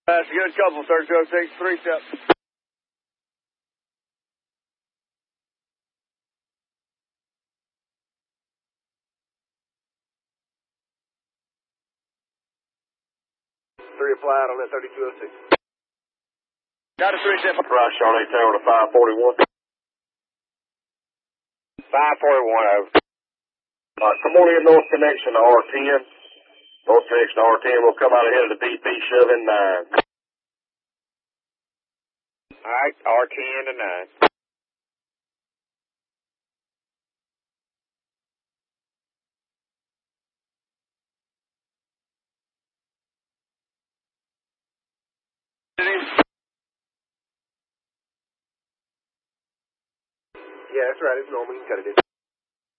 That's a good couple, 3206, 3 step. Three applied on that 3206. Got a 3 step. Right, Charlotte Tower to 541. 541 over. Come on in, North Connection to R10. North Connection to R10 will come out ahead of the BP shoving 9. Alright, R10 to 9. Yeah, that's right. It's normal. You can cut it in.